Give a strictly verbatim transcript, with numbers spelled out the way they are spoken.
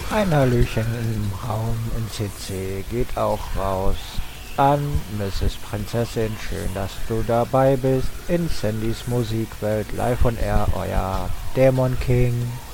Ein Hallöchen im Raum in C C geht auch raus an Misses Prinzessin. Schön, dass du dabei bist in Sandys Musikwelt. Live on Air, euer Dämon King.